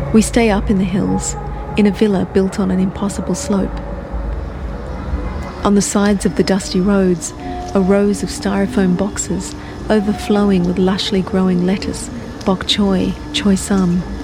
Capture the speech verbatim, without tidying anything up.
We stay up in the hills, in a villa built on an impossible slope. On the sides of the dusty roads are rows of styrofoam boxes overflowing with lushly growing lettuce, bok choy, choy sum,